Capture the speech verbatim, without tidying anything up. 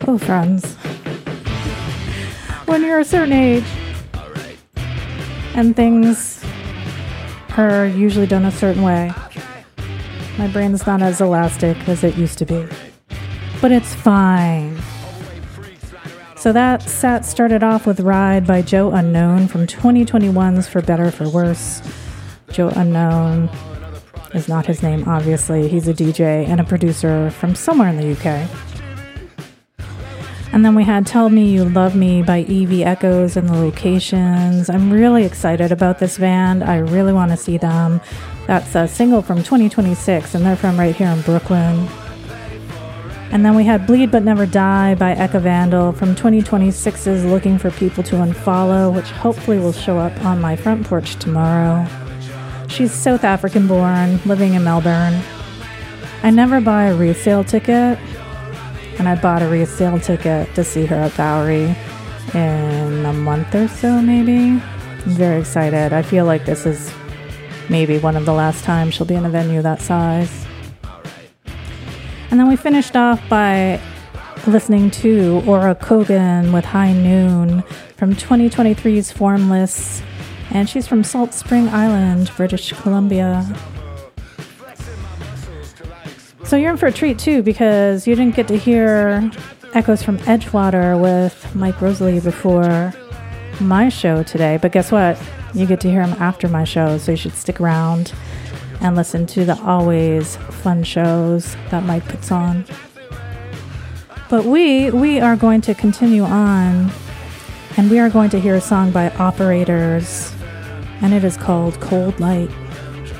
Oh, friends. When you're a certain age and things are usually done a certain way, my brain's not as elastic as it used to be. But it's fine. So that set started off with Ride by Joe Unknown from twenty twenty-one's For Better For Worse. Joe Unknown is not his name, obviously. He's a D J and a producer from somewhere in the U K. And then we had Tell Me You Love Me by Evie Echoes and The Locations. I'm really excited about this band. I really want to see them. That's a single from twenty twenty-six, and they're from right here in Brooklyn. And then we had Bleed But Never Die by Eka Vandal from twenty twenty-six's Looking for People to Unfollow, which hopefully will show up on my front porch tomorrow. She's South African born, living in Melbourne. I never buy a resale ticket, and I bought a resale ticket to see her at Bowery in a month or so, maybe. I'm very excited. I feel like this is maybe one of the last times she'll be in a venue that size. And then we finished off by listening to Aura Kogan with High Noon from twenty twenty-three's Formless, and she's from Salt Spring Island, British Columbia. So you're in for a treat too, because you didn't get to hear Echoes from Edgewater with Mike Rosalie before my show today, but guess what? You get to hear him after my show, so you should stick around and listen to the always fun shows that Mike puts on. But we we are going to continue on, and we are going to hear a song by Operators, and it is called Cold Light.